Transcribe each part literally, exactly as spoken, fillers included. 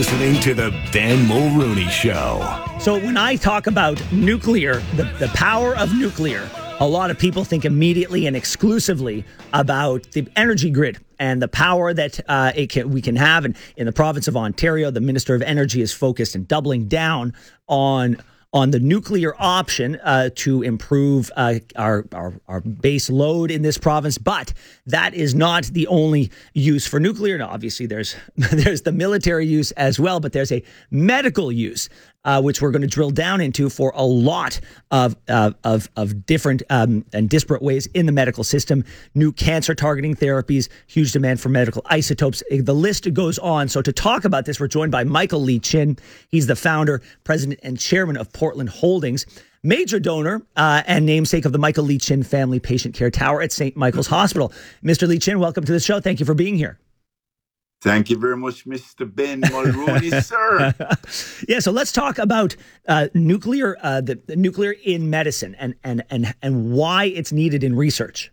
listening to the Ben Mulrooney Show. So when I talk about nuclear, the, the power of nuclear, a lot of people think immediately and exclusively about the energy grid and the power that uh, it can, we can have. And in the province of Ontario, the Minister of Energy is focused and doubling down on on the nuclear option uh, to improve uh, our, our our base load in this province. But that is not the only use for nuclear. Now, obviously, there's there's the military use as well, but there's a medical use, uh, which we're going to drill down into for a lot of uh, of of different um, and disparate ways in the medical system. New cancer targeting therapies, huge demand for medical isotopes. The list goes on. So to talk about this, we're joined by Michael Lee Chin. He's the founder, president, and chairman of Portland Holdings, major donor uh, and namesake of the Michael Lee Chin Family Patient Care Tower at Saint Michael's Hospital. Mister Lee Chin, welcome to the show. Thank you for being here. Thank you very much, Mister Ben Mulrooney, sir. Yeah, so let's talk about uh, nuclear, uh, the, the nuclear in medicine, and and and and why it's needed in research.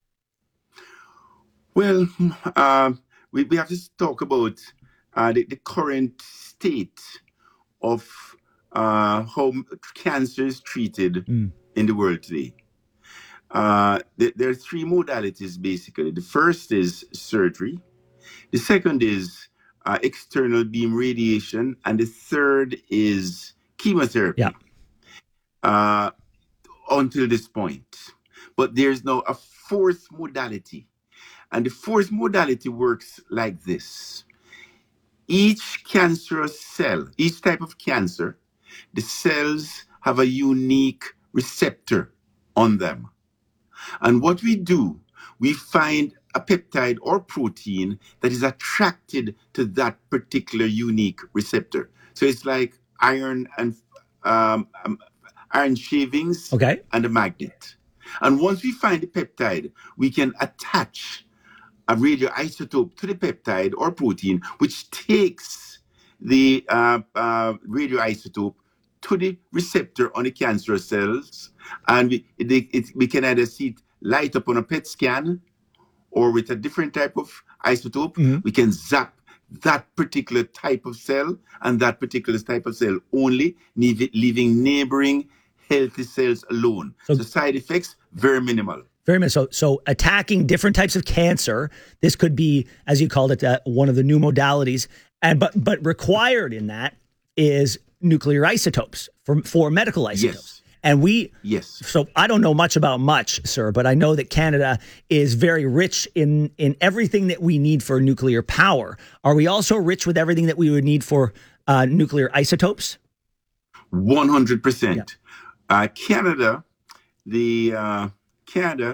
Well, uh, we we have to talk about uh, the, the current state of uh, how cancer is treated mm. in the world today. Uh, th- there are three modalities, basically. The first is surgery. The second is uh, external beam radiation. And the third is chemotherapy. Yeah. Uh, until this point. But there's now a fourth modality. And the fourth modality works like this. Each cancerous cell, each type of cancer, the cells have a unique receptor on them. And what we do, we find a peptide or protein that is attracted to that particular unique receptor. So it's like iron and um, um, iron shavings okay. and a magnet. And once we find the peptide, we can attach a radioisotope to the peptide or protein, which takes the uh, uh, radioisotope to the receptor on the cancerous cells. And we, it, it, we can either see it light up on a P E T scan, or with a different type of isotope, mm-hmm. we can zap that particular type of cell and that particular type of cell only, leaving neighboring healthy cells alone. So, so side effects, very minimal. Very much so. So attacking different types of cancer, this could be, as you called it, uh, one of the new modalities. And but but required in that is nuclear isotopes for for medical isotopes. Yes. And we, yes. So I don't know much about much, sir, but I know that Canada is very rich in in everything that we need for nuclear power. Are we also rich with everything that we would need for uh, nuclear isotopes? One hundred percent. Canada, the uh, Canada,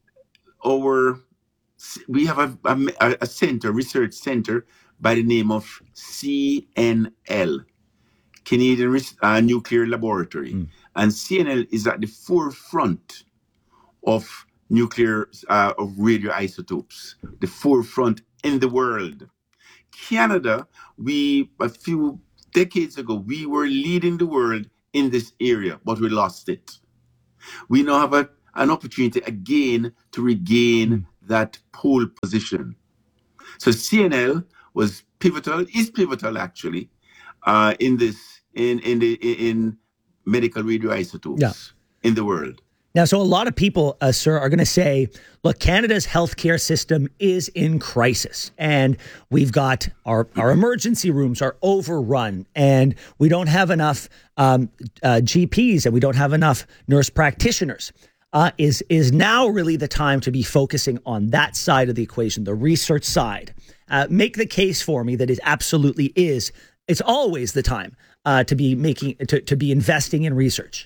our we have a, a, a center, research center by the name of C N L, Canadian uh, Nuclear Laboratory. Mm. And C N L is at the forefront of nuclear, uh, of radioisotopes, the forefront in the world. Canada, we, a few decades ago, we were leading the world in this area, but we lost it. We now have a, an opportunity again to regain mm. that pole position. So C N L was pivotal, is pivotal actually, uh, in this, in, in the, in, medical radioisotopes yeah. in the world. Now, so a lot of people, uh, sir, are going to say, look, Canada's healthcare system is in crisis, and we've got our, our emergency rooms are overrun, and we don't have enough um, uh, G Ps, and we don't have enough nurse practitioners. Uh, is is now really the time to be focusing on that side of the equation, the research side? Uh, make the case for me that it absolutely is. It's always the time uh, to be making to, to be investing in research.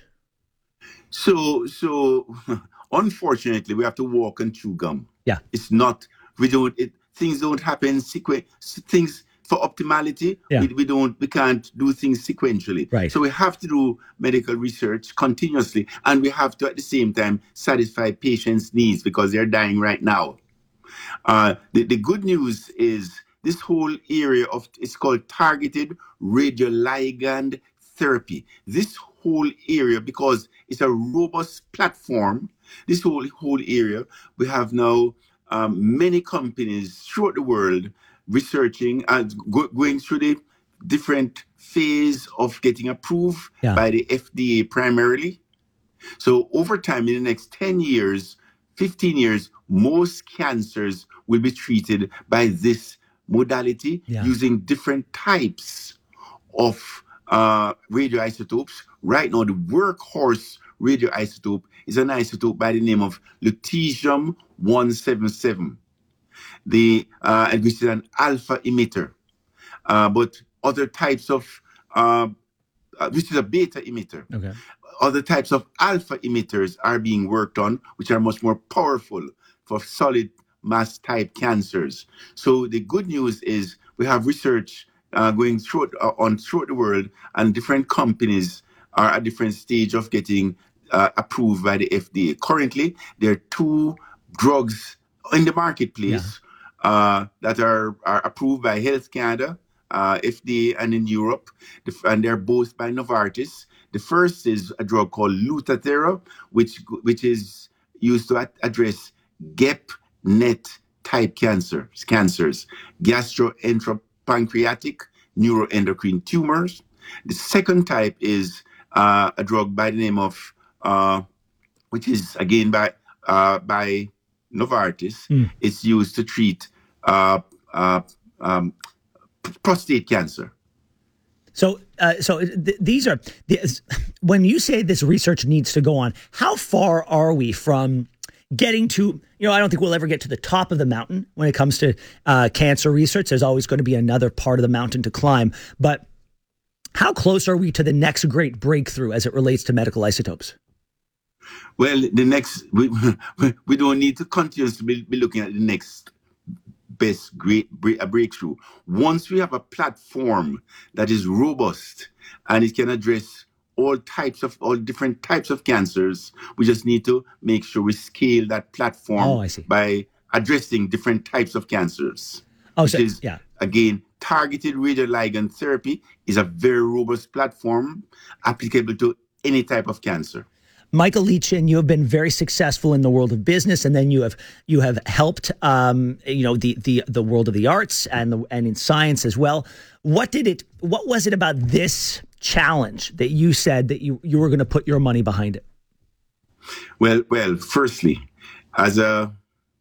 So, so unfortunately, we have to walk and chew gum. Yeah, it's not. We don't. It, things don't happen sequen. Things for optimality. Yeah. We, we don't. We can't do things sequentially. Right. So we have to do medical research continuously, and we have to at the same time satisfy patients' needs because they're dying right now. Uh, the, the good news is this whole area of, it's called targeted radioligand therapy. This whole area, because it's a robust platform, this whole whole area, we have now um, many companies throughout the world researching and go, going through the different phase of getting approved Yeah. by the F D A primarily. So over time, in the next ten years, fifteen years, most cancers will be treated by this modality Yeah. using different types of uh, radioisotopes. Right now, the workhorse radioisotope is an isotope by the name of lutetium one seventy-seven, the, uh, and which is an alpha emitter. Uh, but other types of, uh, uh, which is a beta emitter. Okay. Other types of alpha emitters are being worked on, which are much more powerful for solid mass type cancers. So the good news is we have research uh, going through uh, on throughout the world, and different companies are at different stage of getting uh, approved by the F D A. Currently, there are two drugs in the marketplace yeah. uh, that are, are approved by Health Canada, uh, F D A, and in Europe, and they're both by Novartis. The first is a drug called Lutathera, which which is used to at- address GEP-NET type cancers, cancers, gastroenteropancreatic neuroendocrine tumors. The second type is uh, a drug by the name of, uh, which is again by uh, by Novartis. Mm. It's used to treat uh, uh, um, prostate cancer. So, uh, so th- these are the, when you say this research needs to go on, how far are we from getting to, you know, I don't think we'll ever get to the top of the mountain when it comes to uh, cancer research. There's always going to be another part of the mountain to climb. But how close are we to the next great breakthrough as it relates to medical isotopes? Well, the next, we, we don't need to continuously be, be looking at the next best great a breakthrough. Once we have a platform that is robust and it can address all types of all different types of cancers, we just need to make sure we scale that platform oh, I see. by addressing different types of cancers. Oh, which so, is yeah. again, targeted radioligand therapy is a very robust platform applicable to any type of cancer. Michael Lee-Chin, you have been very successful in the world of business, and then you have you have helped, um, you know, the the the world of the arts and the and in science as well. What did it? What was it about this challenge that you said that you you were going to put your money behind it? Well, well, firstly, as a,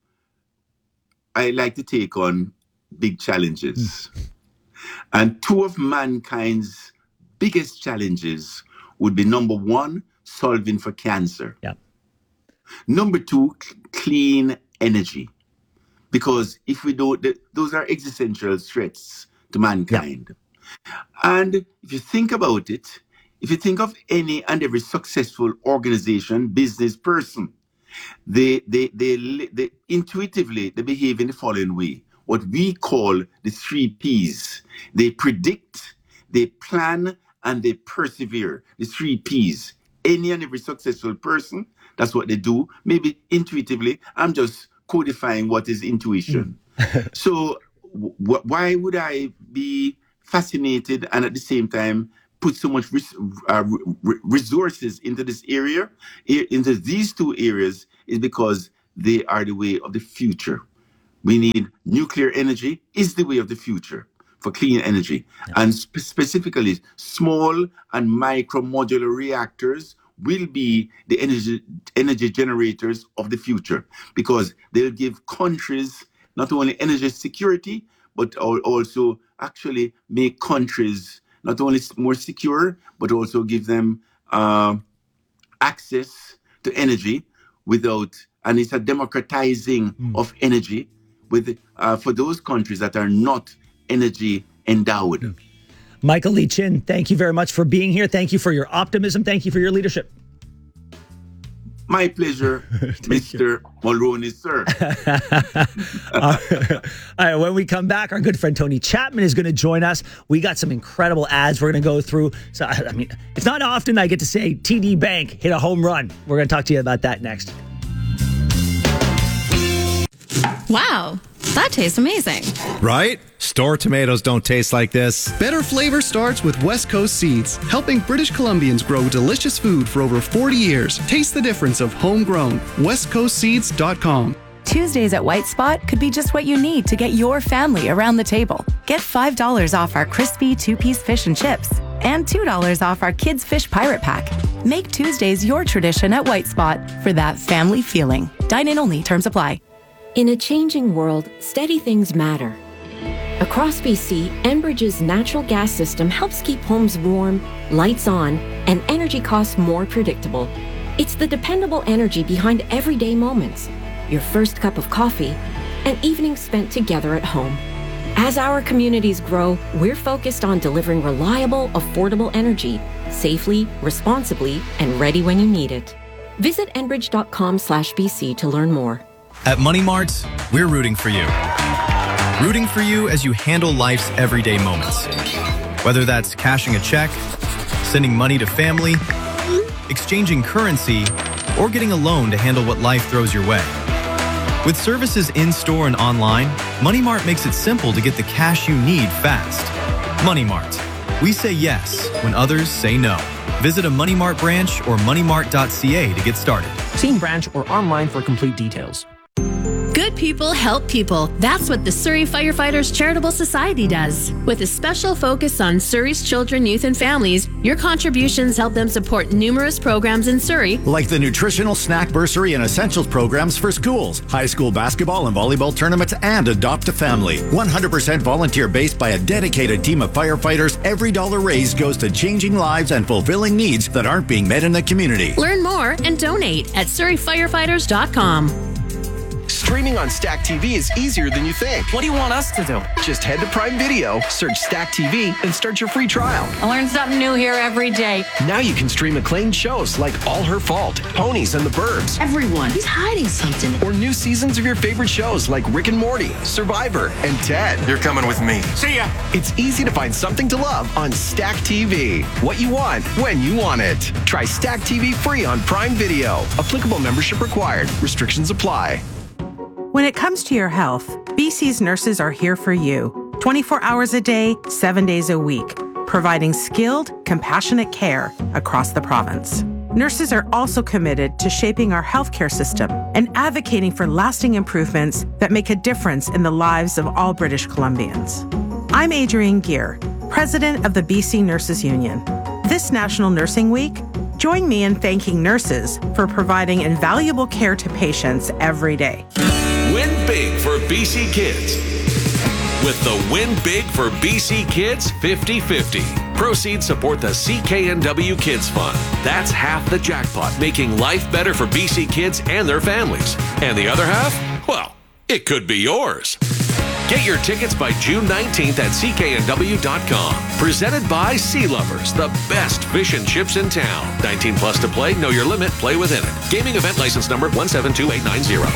I like to take on big challenges, mm. and two of mankind's biggest challenges would be number one, solving for cancer. Yeah. Number two, c- clean energy. Because if we don't, th- those are existential threats to mankind. Yeah. And if you think about it, if you think of any and every successful organization, business person, they, they, they, they, they intuitively, they behave in the following way. What we call the three Ps. They predict, they plan, and they persevere. The three Ps. Any and every successful person, that's what they do. Maybe intuitively, I'm just codifying what is intuition. Mm. So w- why would I be fascinated and at the same time put so much res- uh, re- resources into this area, into these two areas, is because they are the way of the future. We need nuclear energy is the way of the future for clean energy. Yeah. And spe- specifically, small and micro modular reactors will be the energy energy generators of the future, because they'll give countries not only energy security, but also actually make countries not only more secure, but also give them uh, access to energy without, and it's a democratizing mm. of energy with uh, for those countries that are not energy endowed. Michael Lee-Chin, thank you very much for being here. Thank you for your optimism. Thank you for your leadership. My pleasure, Mister Mulroney, sir. uh, all right, when we come back, our good friend Tony Chapman is going to join us. We got some incredible ads we're going to go through. So, I mean, it's not often I get to say T D Bank hit a home run. We're going to talk to you about that next. Wow, that tastes amazing. Right? Store tomatoes don't taste like this. Better flavor starts with West Coast Seeds, helping British Columbians grow delicious food for over forty years. Taste the difference of homegrown. west coast seeds dot com. Tuesdays at White Spot could be just what you need to get your family around the table. Get five dollars off our crispy two-piece fish and chips and two dollars off our Kids Fish Pirate Pack. Make Tuesdays your tradition at White Spot for that family feeling. Dine-in only. Terms apply. In a changing world, steady things matter. Across B C, Enbridge's natural gas system helps keep homes warm, lights on, and energy costs more predictable. It's the dependable energy behind everyday moments, your first cup of coffee, and evenings spent together at home. As our communities grow, we're focused on delivering reliable, affordable energy, safely, responsibly, and ready when you need it. Visit enbridge.com slash BC to learn more. At Money Mart, we're rooting for you. Rooting for you as you handle life's everyday moments. Whether that's cashing a check, sending money to family, exchanging currency, or getting a loan to handle what life throws your way. With services in-store and online, Money Mart makes it simple to get the cash you need fast. Money Mart. We say yes when others say no. Visit a Money Mart branch or money mart dot c a to get started. See in branch or online for complete details. Good people help people. That's what the Surrey Firefighters Charitable Society does. With a special focus on Surrey's children, youth, and families, your contributions help them support numerous programs in Surrey, like the nutritional snack bursary and essentials programs for schools, high school basketball and volleyball tournaments, and Adopt a Family. one hundred percent volunteer based by a dedicated team of firefighters, every dollar raised goes to changing lives and fulfilling needs that aren't being met in the community. Learn more and donate at surrey firefighters dot com. Streaming on Stack T V is easier than you think. What do you want us to do? Just head to Prime Video, search Stack T V, and start your free trial. I learn something new here every day. Now you can stream acclaimed shows like All Her Fault, Ponies and the Burbs. Everyone, he's hiding something. Or new seasons of your favorite shows like Rick and Morty, Survivor, and Ted. You're coming with me. See ya! It's easy to find something to love on Stack T V. What you want, when you want it. Try Stack T V free on Prime Video. Applicable membership required. Restrictions apply. When it comes to your health, B C's nurses are here for you, twenty-four hours a day, seven days a week, providing skilled, compassionate care across the province. Nurses are also committed to shaping our healthcare system and advocating for lasting improvements that make a difference in the lives of all British Columbians. I'm Adrienne Gear, president of the B C Nurses Union. This National Nursing Week, join me in thanking nurses for providing invaluable care to patients every day. Win big for B C Kids with the Win Big for B C Kids fifty fifty. Proceeds support the C K N W Kids Fund. That's half the jackpot, making life better for B C kids and their families. And the other half? Well, it could be yours. Get your tickets by June nineteenth at c k n w dot com. Presented by Sea Lovers, the best fish and chips in town. nineteen plus to play, know your limit, play within it. Gaming event license number one seven two eight nine zero.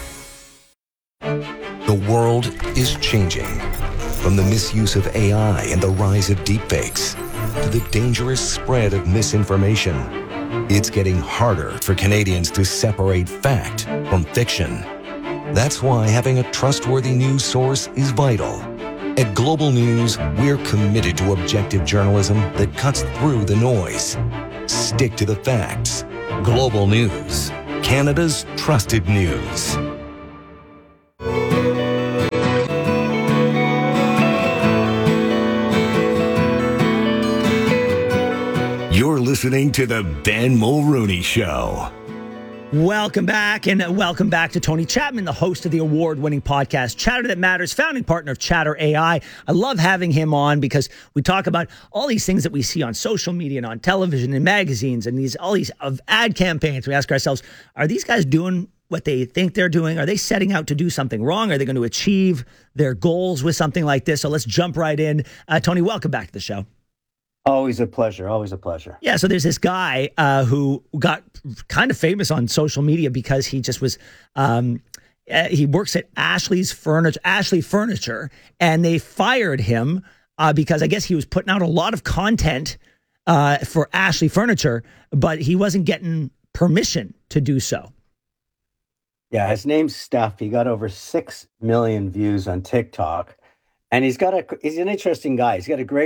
The world is changing. From the misuse of A I and the rise of deepfakes to the dangerous spread of misinformation, it's getting harder for Canadians to separate fact from fiction. That's why having a trustworthy news source is vital. At Global News, we're committed to objective journalism that cuts through the noise. Stick to the facts. Global News, Canada's trusted news. You're listening to the Ben Mulrooney Show. Welcome back, and welcome back to Tony Chapman, the host of the award-winning podcast Chatter That Matters, founding partner of Chatter A I. I love having him on because we talk about all these things that we see on social media and on television and magazines and these all these of ad campaigns. We ask ourselves, are these guys doing what they think they're doing? Are they setting out to do something wrong? Are they going to achieve their goals with something like this? So let's jump right in. Uh, Tony, welcome back to the show. Always a pleasure. Always a pleasure. Yeah. So there's this guy uh, who got kind of famous on social media because he just was, um, uh, he works at Ashley's Furniture, Ashley Furniture, and they fired him uh, because I guess he was putting out a lot of content uh, for Ashley Furniture, but he wasn't getting permission to do so. Yeah. His name's Steph. He got over six million views on TikTok, and he's got a, he's an interesting guy. He's got a great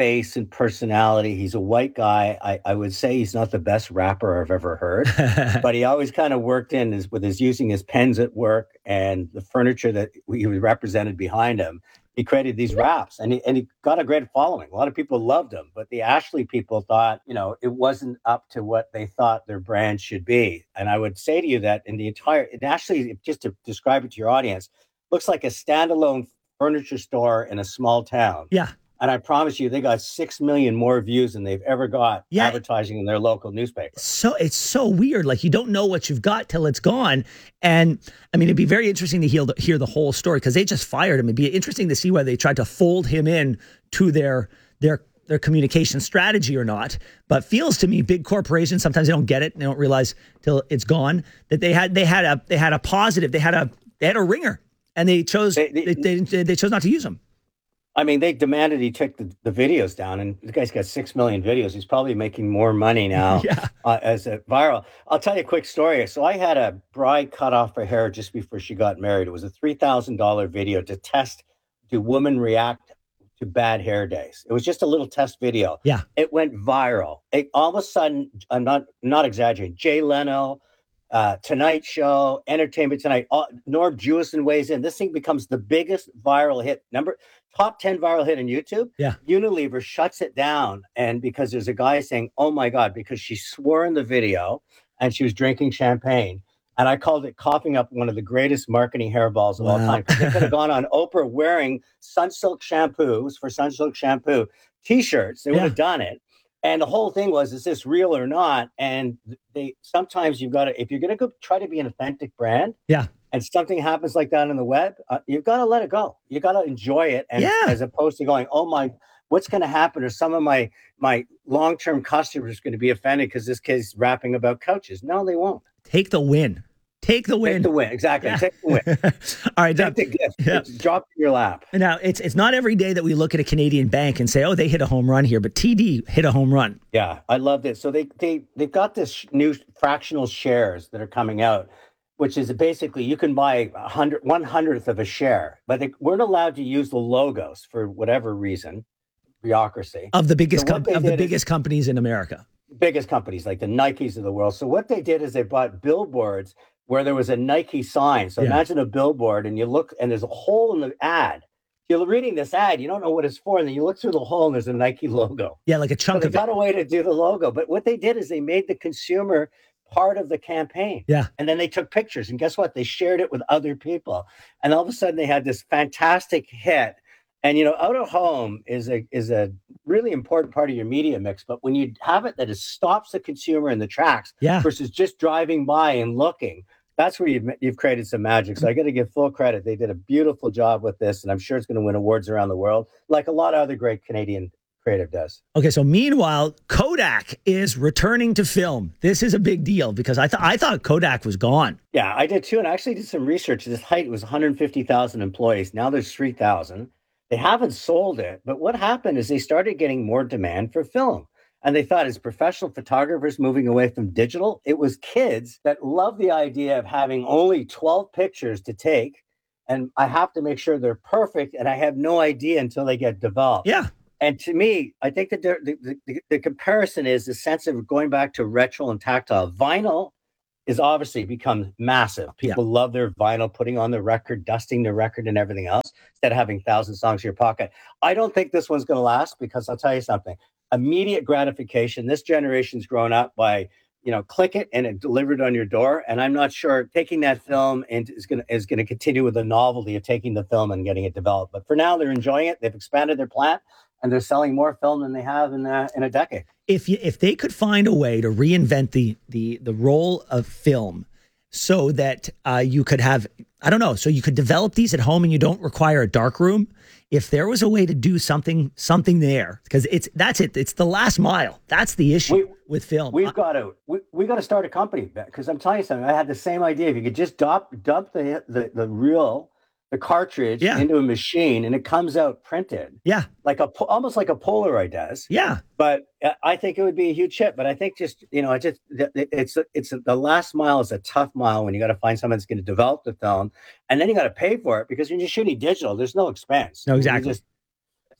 face and personality. He's a white guy. I, I would say he's not the best rapper I've ever heard, but he always kind of worked in his, with his using his pens at work and the furniture that he was represented behind him. He created these raps and he, and he got a great following. A lot of people loved him, but the Ashley people thought, you know, it wasn't up to what they thought their brand should be. And I would say to you that in the entire, it Ashley, just to describe it to your audience, looks like a standalone furniture store in a small town. Yeah. And I promise you, they got six million more views than they've ever got Yeah. advertising in their local newspaper. So it's so weird. Like you don't know what you've got till it's gone. And I mean, it'd be very interesting to hear the, hear the whole story because they just fired him. It'd be interesting to see whether they tried to fold him in to their their their communication strategy or not. But feels to me, big corporations sometimes they don't get it. And they don't realize till it's gone that they had they had a they had a positive. They had a they had a ringer, and they chose they they, they, they, they chose not to use him. I mean, they demanded he took the, the videos down, and the guy's got six million videos. He's probably making more money now Yeah. uh, as a viral. I'll tell you a quick story. So I had a bride cut off her hair just before she got married. It was a three thousand dollars video to test, do women react to bad hair days? It was just a little test video. Yeah. It went viral. It, all of a sudden, I'm not, not exaggerating, Jay Leno, Uh, Tonight Show, Entertainment Tonight, all, Norm Jewison weighs in. This thing becomes the biggest viral hit, number top ten viral hit on YouTube. Yeah. Unilever shuts it down, and because there's a guy saying, "Oh my God," because she swore in the video and she was drinking champagne. And I called it coughing up one of the greatest marketing hairballs of Wow. all time. They could have gone on Oprah wearing Sunsilk shampoos for Sunsilk shampoo t-shirts. They would Yeah. have done it. And the whole thing was, is this real or not? And they sometimes you've got to, if you're going to go try to be an authentic brand, Yeah. and something happens like that on the web, uh, you've got to let it go. You got to enjoy it, and Yeah. as opposed to going, "Oh my, what's going to happen?" Or some of my my long term customers going to be offended because this kid's rapping about couches. No, they won't. Take the win. Take the win. Take the win. Exactly. Yeah. Take the win. All right. Take the gift. Yeah. It's dropped in your lap. Now, it's it's not every day that we look at a Canadian bank and say, oh, they hit a home run here, but T D hit a home run. Yeah, I loved it. So they they they've got this sh- new fractional shares that are coming out, which is basically you can buy a hundred one hundredth of a share, but they weren't allowed to use the logos for whatever reason, bureaucracy Of the biggest So com- what they of the did is- biggest companies in America. biggest companies like the Nikes of the world. So what they did is they bought billboards where there was a Nike sign. So Yeah. imagine a billboard and you look and there's a hole in the ad. You're reading this ad, you don't know what it's for, and then you look through the hole and there's a Nike logo. Yeah, like a So chunk they of got it. a way to do the logo. But what they did is they made the consumer part of the campaign. Yeah. And then they took pictures, and guess what? They shared it with other people. And all of a sudden they had this fantastic hit. And you know, out of home is a is a really important part of your media mix. But when you have it that it stops the consumer in the tracks Yeah. versus just driving by and looking, that's where you've you've created some magic. So I got to give full credit. They did a beautiful job with this, and I'm sure it's going to win awards around the world, like a lot of other great Canadian creative does. Okay, so meanwhile, Kodak is returning to film. This is a big deal because I thought I thought Kodak was gone. Yeah, I did too, and I actually did some research. This height was one hundred fifty thousand employees. Now there's three thousand. They haven't sold it, but what happened is they started getting more demand for film. And they thought as professional photographers moving away from digital, it was kids that love the idea of having only twelve pictures to take. And I have to make sure they're perfect. And I have no idea until they get developed. Yeah. And to me, I think that the, the, the, the comparison is the sense of going back to retro and tactile. Vinyl is obviously become massive. People love their vinyl, putting on the record, dusting the record and everything else, instead of having thousand songs in your pocket. I don't think this one's going to last because I'll tell you something. Immediate gratification. This generation's grown up by, you know, click it and it delivered on your door. And I'm not sure taking that film and is going to is going to continue with the novelty of taking the film and getting it developed. But for now, they're enjoying it. They've expanded their plant and they're selling more film than they have in uh, in a decade. If you, if they could find a way to reinvent the the the role of film so that uh, you could have, I don't know, so you could develop these at home and you don't require a dark room. If there was a way to do something something there, because it's that's it, it's the last mile. That's the issue We- with film. We've got to we, we got to start a company because I'm telling you something. I had the same idea. If you could just dump dump the the the reel, the cartridge Yeah. into a machine and it comes out printed. Yeah. Like a po- almost like a Polaroid does. Yeah. But uh, I think it would be a huge hit. But I think just you know, I just th- th- it's it's the last mile is a tough mile when you got to find someone that's going to develop the film, and then you got to pay for it because when you're shooting digital, there's no expense. No, You exactly. just-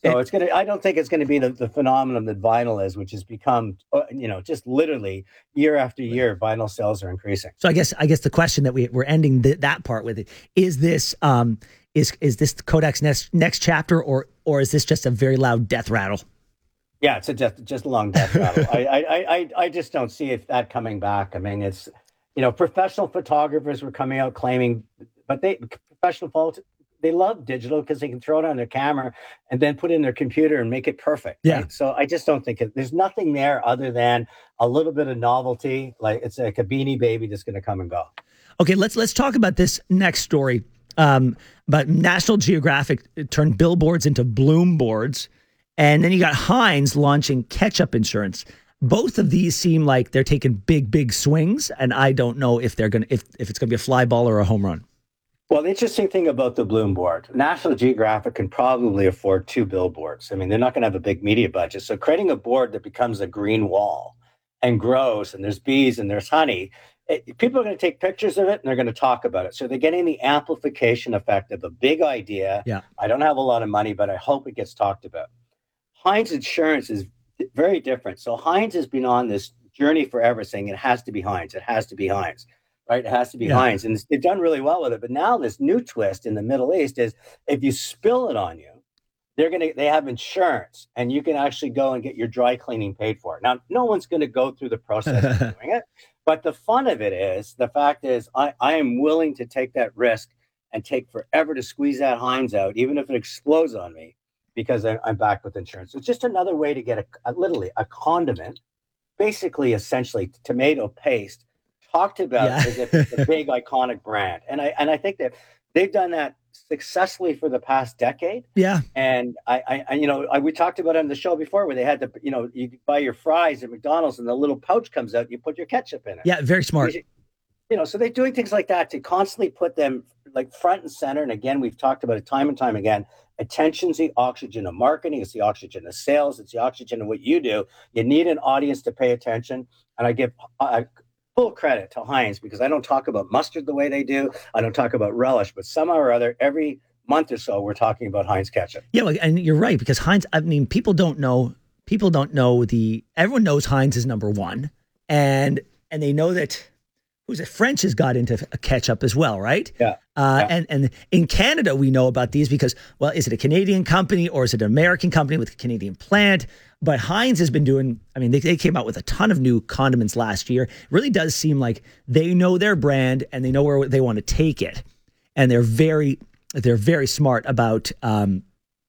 So it's going to, I don't think it's going to be the, the phenomenon that vinyl is, which has become, you know, just literally year after year, vinyl sales are increasing. So I guess, I guess the question that we, we're ending th- that part with it, is this, um, is, is this Kodak's next, next chapter, or, or is this just a very loud death rattle? Yeah, it's a just, just a long death rattle. I, I, I, I just don't see it, that coming back. I mean, it's, you know, professional photographers were coming out claiming, but they, professional photos, they love digital because they can throw it on their camera and then put it in their computer and make it perfect. Yeah. Right? So I just don't think it, there's nothing there other than a little bit of novelty. Like it's like a Beanie Baby that's going to come and go. Okay, let's let's talk about this next story. Um, but National Geographic turned billboards into Bloom boards, and then you got Heinz launching ketchup insurance. Both of these seem like they're taking big, big swings, and I don't know if they're gonna if if it's gonna be a fly ball or a home run. Well, the interesting thing about the Bloom board, National Geographic can probably afford two billboards. I mean, they're not going to have a big media budget. So creating a board that becomes a green wall and grows, and there's bees and there's honey, it, people are going to take pictures of it and they're going to talk about it. So they're getting the amplification effect of a big idea. Yeah. I don't have a lot of money, but I hope it gets talked about. Heinz Insurance is very different. So Heinz has been on this journey forever saying it has to be Heinz. It has to be Heinz. Right, it has to be yeah. Heinz, and they've done really well with it. But now this new twist in the Middle East is if you spill it on you, they're gonna they have insurance, and you can actually go and get your dry cleaning paid for. Now, no one's going to go through the process of doing it, but the fun of it is the fact is I, I am willing to take that risk and take forever to squeeze that Heinz out, even if it explodes on me, because I, I'm back with insurance. It's just another way to get a, a literally a condiment, basically, essentially tomato paste. Talked about yeah. as if it's a big iconic brand, and I and I think that they've done that successfully for the past decade. Yeah, and I, I you know, I, we talked about it on the show before where they had to, you know, you buy your fries at McDonald's and the little pouch comes out, you put your ketchup in it. Yeah, very smart. You, you know, so they're doing things like that to constantly put them like front and center. And again, we've talked about it time and time again. Attention's the oxygen of marketing. It's the oxygen of sales. It's the oxygen of what you do. You need an audience to pay attention, and I give. I, Full credit to Heinz because I don't talk about mustard the way they do. I don't talk about relish, but somehow or other, every month or so, we're talking about Heinz ketchup. Yeah, and you're right because Heinz. I mean, people don't know. People don't know the. Everyone knows Heinz is number one, and and they know that. Who's it? French has got into ketchup as well, right? Yeah. Uh, yeah. And and in Canada, we know about these because well, is it a Canadian company or is it an American company with a Canadian plant? But Heinz has been doing, I mean, they, they came out with a ton of new condiments last year. It really does seem like they know their brand and they know where they want to take it. And they're very, they're very smart about, um,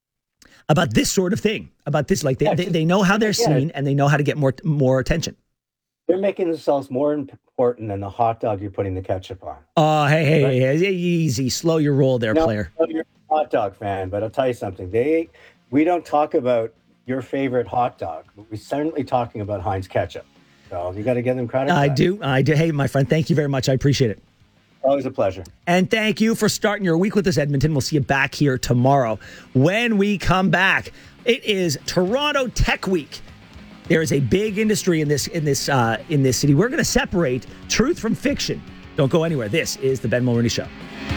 about this sort of thing, about this. Like they, yeah, they, they know how they're seen and they know how to get more, more attention. They're making themselves more important than the hot dog you're putting the ketchup on. Oh, hey, hey, right? hey, hey, easy. Slow your roll there, no, player. No, you're a hot dog fan, but I'll tell you something. They, we don't talk about your favorite hot dog, but we're certainly talking about Heinz ketchup. So you got to give them credit. I do. I do. Hey, my friend, thank you very much. I appreciate it. Always a pleasure. And thank you for starting your week with us, Edmonton. We'll see you back here tomorrow. When we come back, it is Toronto Tech Week. There is a big industry in this in this uh, in this city. We're going to separate truth from fiction. Don't go anywhere. This is the Ben Mulroney Show.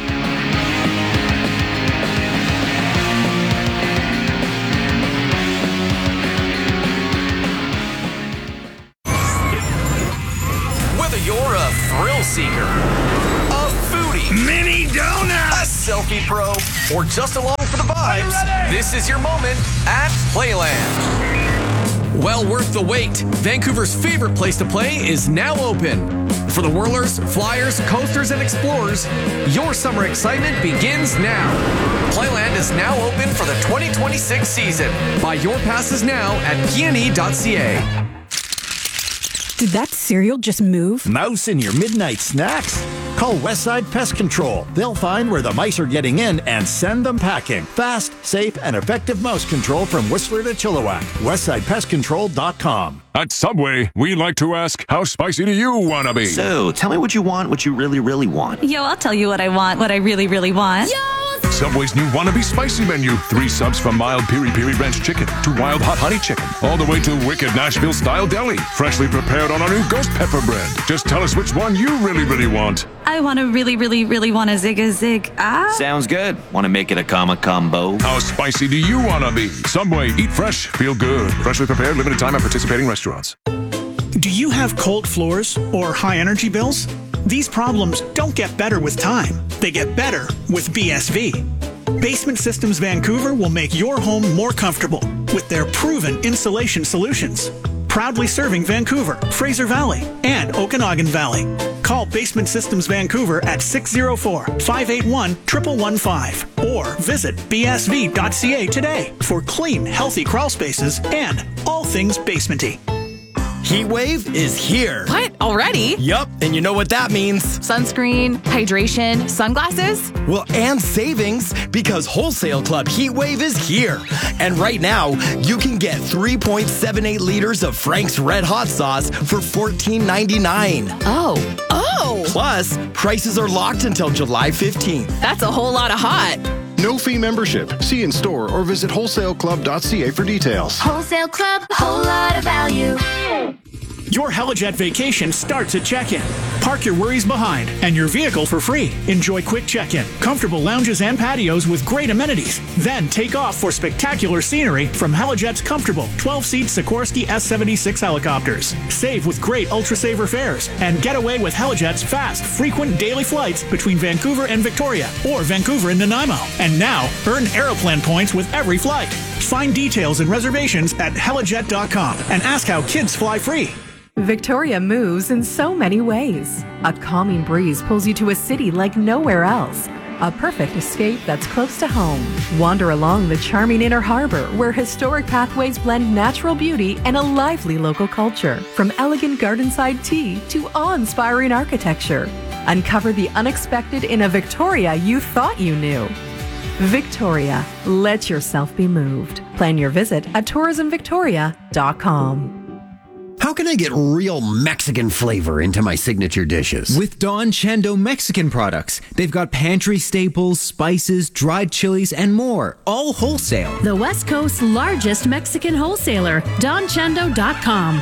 Whether you're a thrill seeker, a foodie, mini donut, a selfie pro, or just along for the vibes, this is your moment at Playland. Well worth the wait. Vancouver's favorite place to play is now open. For the whirlers, flyers, coasters, and explorers, your summer excitement begins now. Playland is now open for the twenty twenty-six season. Buy your passes now at p n e dot c a. Did that cereal just move? Mouse in your midnight snacks? Call Westside Pest Control. They'll find where the mice are getting in and send them packing. Fast, safe, and effective mouse control from Whistler to Chilliwack. westside pest control dot com. At Subway, we like to ask, how spicy do you want to be? So, tell me what you want, what you really, really want. Yo, I'll tell you what I want, what I really, really want. Yo! Subway's new wannabe spicy menu. Three subs from mild piri piri ranch chicken to wild hot honey chicken, all the way to wicked Nashville style deli, freshly prepared on our new ghost pepper bread. Just tell us which one you really, really want. I want to really, really, really want a zig a zig. Ah. Sounds good. Want to make it a comma combo? How spicy do you want to be? Subway, eat fresh, feel good. Freshly prepared, limited time at participating restaurants. Do you have cold floors or high energy bills? These problems don't get better with time. They get better with B S V. Basement Systems Vancouver will make your home more comfortable with their proven insulation solutions. Proudly serving Vancouver, Fraser Valley, and Okanagan Valley. Call Basement Systems Vancouver at six oh four, five eight one, one one one five or visit b s v dot c a today for clean, healthy crawl spaces and all things basementy. Heat wave is here. What? Already? Yup, and you know what that means. Sunscreen, hydration, sunglasses? Well, and savings, because Wholesale Club Heat Wave is here. And right now, you can get three point seven eight liters of Frank's Red Hot Sauce for fourteen ninety-nine. Oh. Oh! Plus, prices are locked until July fifteenth. That's a whole lot of hot. No fee membership. See in store or visit wholesale club dot c a for details. Wholesale Club, a whole lot of value. Your Helijet vacation starts at check-in. Park your worries behind and your vehicle for free. Enjoy quick check-in, comfortable lounges and patios with great amenities. Then take off for spectacular scenery from Helijet's comfortable twelve-seat Sikorsky S seventy-six helicopters. Save with great Ultra-Saver fares and get away with Helijet's fast, frequent daily flights between Vancouver and Victoria or Vancouver and Nanaimo. And now, earn Aeroplan points with every flight. Find details and reservations at helijet dot com and ask how kids fly free. Victoria moves in so many ways. A calming breeze pulls you to a city like nowhere else. A perfect escape that's close to home. Wander along the charming Inner Harbor, where historic pathways blend natural beauty and a lively local culture. From elegant gardenside tea to awe-inspiring architecture. Uncover the unexpected in a Victoria you thought you knew. Victoria, let yourself be moved. Plan your visit at tourism victoria dot com. How can I get real Mexican flavor into my signature dishes? With Don Chendo Mexican products. They've got pantry staples, spices, dried chilies, and more, all wholesale. The West Coast's largest Mexican wholesaler, don chendo dot com.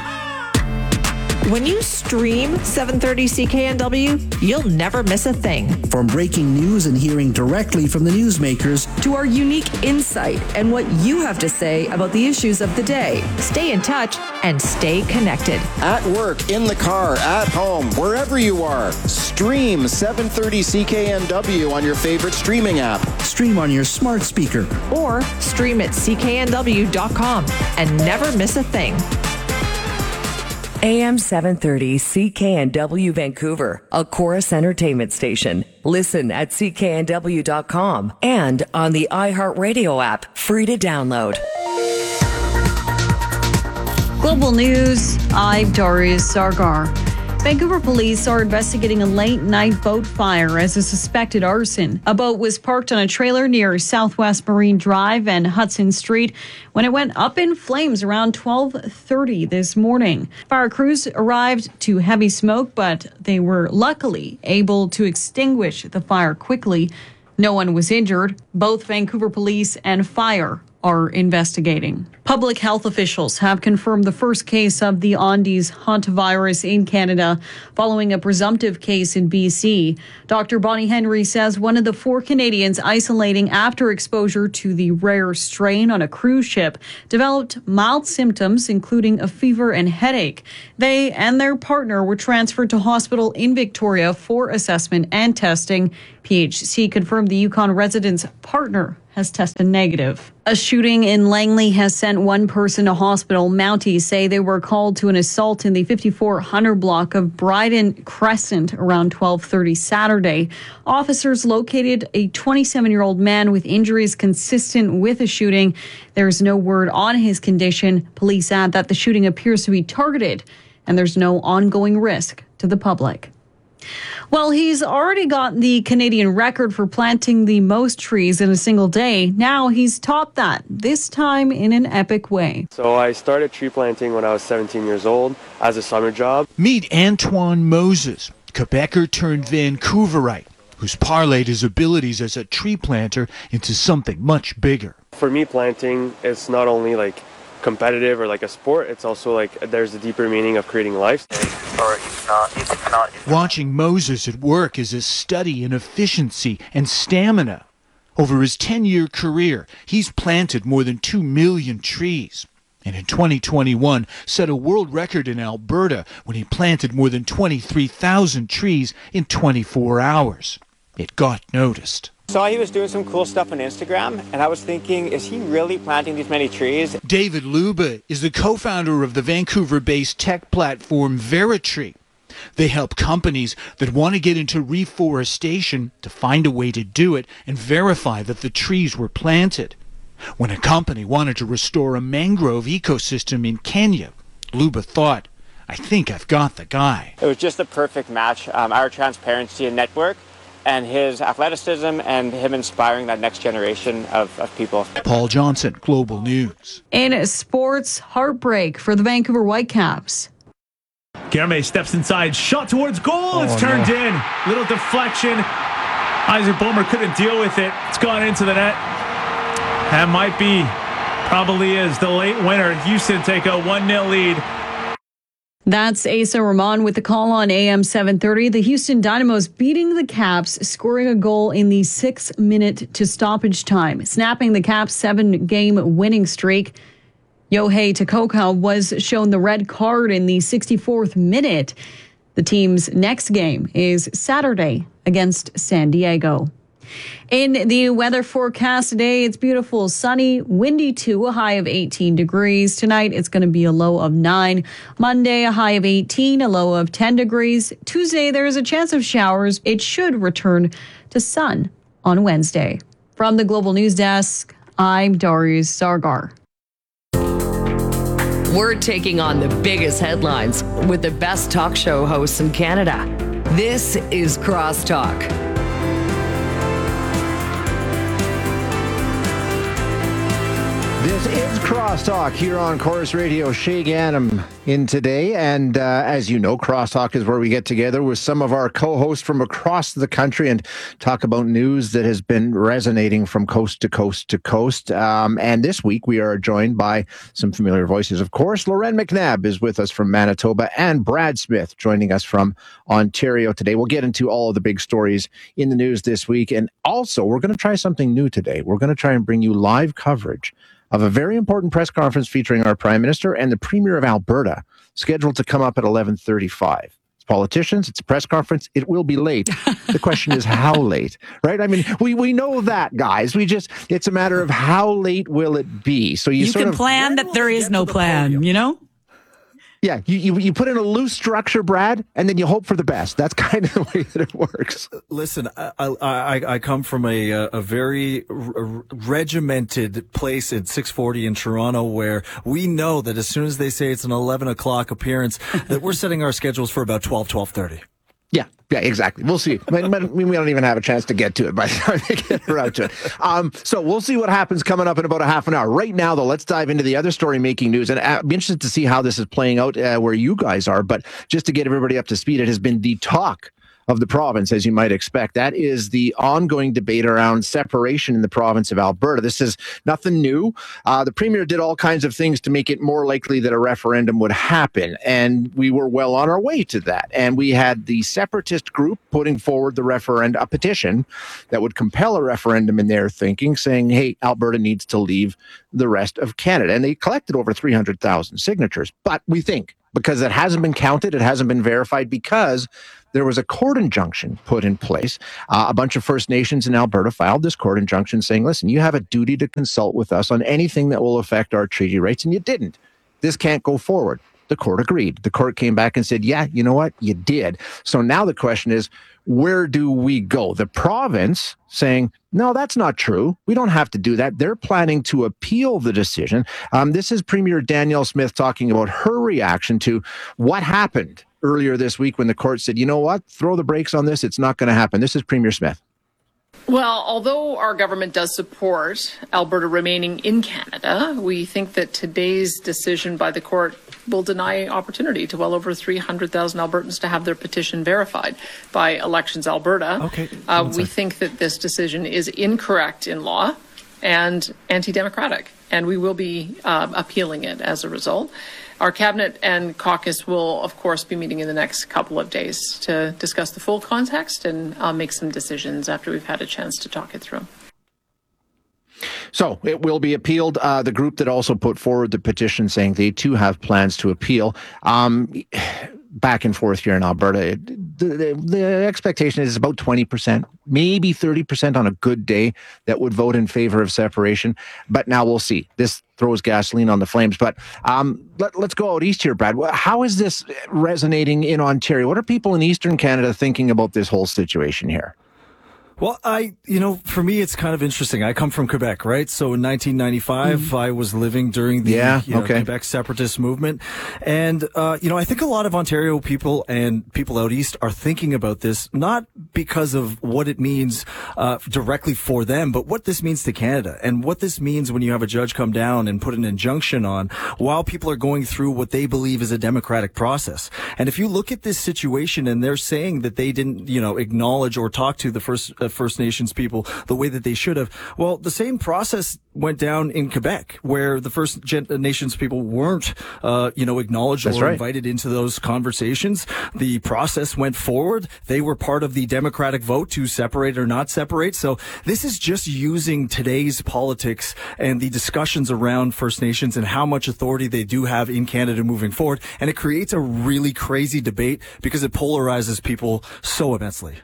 When you stream seven thirty C K N W, you'll never miss a thing. From breaking news and hearing directly from the newsmakers to our unique insight and what you have to say about the issues of the day. Stay in touch and stay connected. At work, in the car, at home, wherever you are, stream seven thirty C K N W on your favorite streaming app. Stream on your smart speaker. Or stream at c k n w dot com and never miss a thing. A M seven thirty C K N W Vancouver, a Chorus Entertainment station. Listen at c k n w dot com and on the iHeartRadio app, free to download. Global News, I'm Darius Sargar. Vancouver police are investigating a late-night boat fire as a suspected arson. A boat was parked on a trailer near Southwest Marine Drive and Hudson Street when it went up in flames around twelve thirty this morning. Fire crews arrived to heavy smoke, but they were luckily able to extinguish the fire quickly. No one was injured. Both Vancouver police and fire are investigating. Public health officials have confirmed the first case of the Andes hantavirus in Canada following a presumptive case in B C. Doctor Bonnie Henry says one of the four Canadians isolating after exposure to the rare strain on a cruise ship developed mild symptoms, including a fever and headache. They and their partner were transferred to hospital in Victoria for assessment and testing. P H C confirmed the Yukon resident's partner has tested negative. A shooting in Langley has sent one person to hospital. Mounties say they were called to an assault in the fifty-four hundred block of Bryden Crescent around twelve thirty Saturday. Officers located a twenty-seven-year-old man with injuries consistent with a shooting. There's no word on his condition. Police add that the shooting appears to be targeted and there's no ongoing risk to the public. Well, he's already got the Canadian record for planting the most trees in a single day. Now he's topped that, this time in an epic way. So I started tree planting when I was seventeen years old as a summer job. Meet Antoine Moses, Quebecer turned Vancouverite, who's parlayed his abilities as a tree planter into something much bigger. For me, planting is not only like competitive or like a sport, it's also like there's a deeper meaning of creating life. Or if not, if not, if Watching Moses at work is a study in efficiency and stamina. Over his ten-year career, he's planted more than two million trees. And in twenty twenty-one, set a world record in Alberta when he planted more than twenty-three thousand trees in twenty-four hours. It got noticed. Saw he was doing some cool stuff on Instagram, and I was thinking, is he really planting these many trees? David Luba is the co-founder of the Vancouver-based tech platform Veritree. They help companies that want to get into reforestation to find a way to do it and verify that the trees were planted. When a company wanted to restore a mangrove ecosystem in Kenya, Luba thought, I think I've got the guy. It was just the perfect match. Um, our transparency and network, and his athleticism, and him inspiring that next generation of, of people. Paul Johnson, Global News. In sports, heartbreak for the Vancouver Whitecaps. Guilherme steps inside, shot towards goal. Oh, it's turned no. in. Little deflection. Isaac Boehmer couldn't deal with it. It's gone into the net. That might be, probably is, the late winner. Houston take a one nil lead. That's Asa Rahman with the call on A M seven thirty. The Houston Dynamos beating the Caps, scoring a goal in the six minute to stoppage time, snapping the Caps' seven-game winning streak. Yohei Takoko was shown the red card in the sixty-fourth minute. The team's next game is Saturday against San Diego. In the weather forecast today, it's beautiful, sunny, windy too, a high of eighteen degrees. Tonight, it's going to be a low of nine. Monday, a high of eighteen, a low of ten degrees. Tuesday, there is a chance of showers. It should return to sun on Wednesday. From the Global News Desk, I'm Darius Sargar. We're taking on the biggest headlines with the best talk show hosts in Canada. This is Crosstalk. This is Crosstalk here on Chorus Radio. Shay Ganem in today. And uh, as you know, Crosstalk is where we get together with some of our co-hosts from across the country and talk about news that has been resonating from coast to coast to coast. Um, and this week we are joined by some familiar voices. Of course, Lauren McNabb is with us from Manitoba and Brad Smith joining us from Ontario today. We'll get into all of the big stories in the news this week. And also, we're going to try something new today. We're going to try and bring you live coverage of a very important press conference featuring our Prime Minister and the Premier of Alberta, scheduled to come up at eleven thirty-five. It's politicians, it's a press conference, it will be late. The question is how late, right? I mean, we, we know that, guys. We just, it's a matter of how late will it be. So you, you sort can of plan that there is no plan, podium? You know? Yeah, you, you you put in a loose structure, Brad, and then you hope for the best. That's kind of the way that it works. Listen, I I, I come from a a very r- regimented place at six forty in Toronto, where we know that as soon as they say it's an eleven o'clock appearance, that we're setting our schedules for about twelve, twelve thirty. Yeah, yeah, exactly. We'll see. But, but we don't even have a chance to get to it by the time they get around to it. Um, so we'll see what happens coming up in about a half an hour. Right now, though, let's dive into the other story making news. And I'd be interested to see how this is playing out uh, where you guys are. But just to get everybody up to speed, it has been the talk of the province, as you might expect. That is the ongoing debate around separation in the province of Alberta. This is nothing new. Uh, the Premier did all kinds of things to make it more likely that a referendum would happen, and we were well on our way to that. And we had the separatist group putting forward the referendum, a petition that would compel a referendum in their thinking, saying, hey, Alberta needs to leave the rest of Canada. And they collected over three hundred thousand signatures. But we think, because it hasn't been counted, it hasn't been verified, because there was a court injunction put in place. Uh, a bunch of First Nations in Alberta filed this court injunction saying, listen, you have a duty to consult with us on anything that will affect our treaty rights, and you didn't. This can't go forward. The court agreed. The court came back and said, yeah, you know what? You did. So now the question is, where do we go? The province saying, no, that's not true. We don't have to do that. They're planning to appeal the decision. Um, this is Premier Danielle Smith talking about her reaction to what happened earlier this week when the court said, you know what, throw the brakes on this. It's not going to happen. This is Premier Smith. Well, although our government does support Alberta remaining in Canada, we think that today's decision by the court will deny opportunity to well over three hundred thousand Albertans to have their petition verified by Elections Alberta. Okay. Uh, we think that this decision is incorrect in law and anti-democratic, and we will be uh, appealing it as a result. Our cabinet and caucus will, of course, be meeting in the next couple of days to discuss the full context and uh, make some decisions after we've had a chance to talk it through. So it will be appealed. Uh, the group that also put forward the petition saying they too have plans to appeal. Um, back and forth here in Alberta, the, the, the expectation is about twenty percent, maybe thirty percent on a good day that would vote in favor of separation. But now we'll see. This throws gasoline on the flames. But um, let, let's go out east here, Brad. How is this resonating in Ontario? What are people in Eastern Canada thinking about this whole situation here? Well, I, you know, for me, it's kind of interesting. I come from Quebec, right? So in nineteen ninety-five, mm. I was living during the yeah, you know, okay. Quebec separatist movement. And, uh, you know, I think a lot of Ontario people and people out east are thinking about this, not because of what it means uh, directly for them, but what this means to Canada and what this means when you have a judge come down and put an injunction on while people are going through what they believe is a democratic process. And if you look at this situation and they're saying that they didn't, you know, acknowledge or talk to the first uh, First Nations people the way that they should have. Well, the same process went down in Quebec, where the First Nations people weren't, uh, you know, acknowledged That's or right. invited into those conversations. The process went forward. They were part of the democratic vote to separate or not separate. So this is just using today's politics and the discussions around First Nations and how much authority they do have in Canada moving forward. And it creates a really crazy debate because it polarizes people so immensely.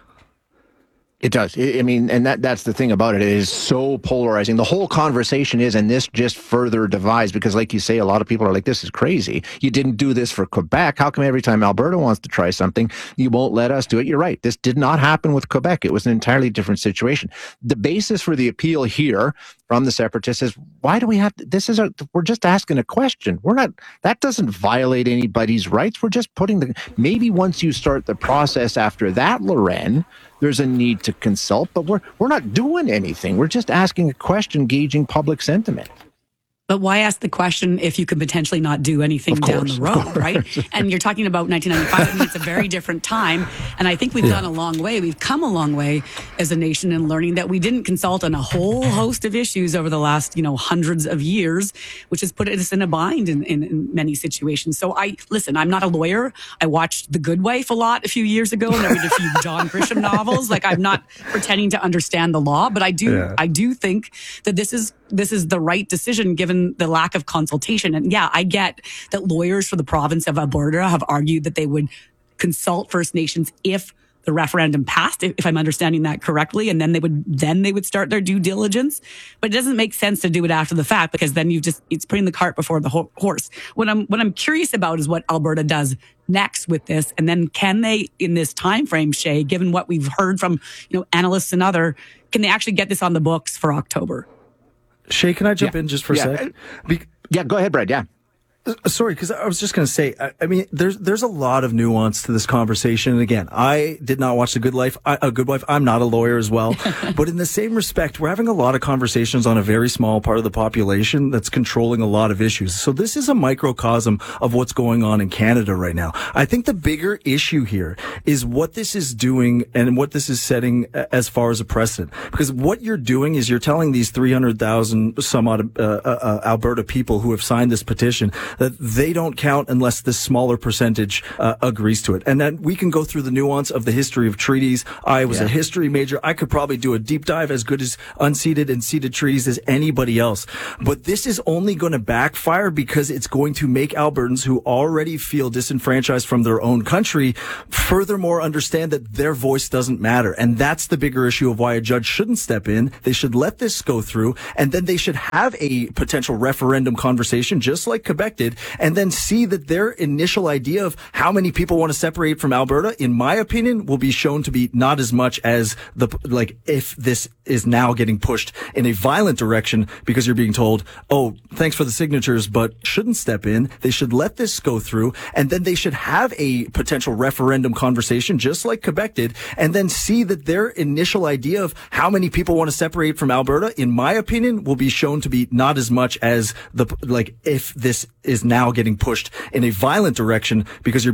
It does. I mean, and that that's the thing about it. It is so polarizing. The whole conversation is, and this just further divides because, like you say, a lot of people are like, this is crazy. You didn't do this for Quebec. How come every time Alberta wants to try something, you won't let us do it? You're right. This did not happen with Quebec. It was an entirely different situation. The basis for the appeal here from the separatists is, why do we have to, this is a, we're just asking a question. We're not, that doesn't violate anybody's rights. We're just putting the, maybe once you start the process after that, Loren, there's a need to consult, but we're we're not doing anything. We're just asking a question, gauging public sentiment. But why ask the question if you could potentially not do anything Of down course, the road, right? And you're talking about nineteen ninety-five. I mean, it's a very different time. And I think we've Yeah. gone a long way. We've come a long way as a nation in learning that we didn't consult on a whole host of issues over the last, you know, hundreds of years, which has put us in a bind in, in, in many situations. So I, listen, I'm not a lawyer. I watched The Good Wife a lot a few years ago and I read a few John Grisham novels. Like, I'm not pretending to understand the law, but I do, Yeah. I do think that this is, this is the right decision given the lack of consultation. And yeah, I get that lawyers for the province of Alberta have argued that they would consult First Nations if the referendum passed, if I'm understanding that correctly, and then they would then they would start their due diligence. But it doesn't make sense to do it after the fact because then you just it's putting the cart before the ho- horse. What I'm what I'm curious about is what Alberta does next with this, and then can they, in this time frame, Shay, given what we've heard from you know analysts and other, can they actually get this on the books for October? Shay, can I jump Yeah. in just for Yeah. a sec? Be- Yeah, go ahead, Brad. Yeah. Uh, Sorry, because I was just going to say, I, I mean, there's there's a lot of nuance to this conversation. And again, I did not watch The Good Life. I, a Good Wife. I'm not a lawyer as well, but in the same respect, we're having a lot of conversations on a very small part of the population that's controlling a lot of issues. So this is a microcosm of what's going on in Canada right now. I think the bigger issue here is what this is doing and what this is setting as far as a precedent. Because what you're doing is you're telling these three hundred thousand some odd uh, uh, Alberta people who have signed this petition that they don't count unless this smaller percentage uh, agrees to it. And then we can go through the nuance of the history of treaties. I was Yeah. a history major. I could probably do a deep dive as good as unceded and ceded treaties as anybody else. But this is only going to backfire because it's going to make Albertans who already feel disenfranchised from their own country furthermore understand that their voice doesn't matter. And that's the bigger issue of why a judge shouldn't step in. They should let this go through, and then they should have a potential referendum conversation just like Quebec did, and then see that their initial idea of how many people want to separate from Alberta, in my opinion, will be shown to be not as much as the, like, if this is now getting pushed in a violent direction because you're being told, oh, thanks for the signatures, but shouldn't step in. They should let this go through, and then they should have a potential referendum conversation just like Quebec did, and then see that their initial idea of how many people want to separate from Alberta, in my opinion, will be shown to be not as much as the, like, if this is now getting pushed in a violent direction because you're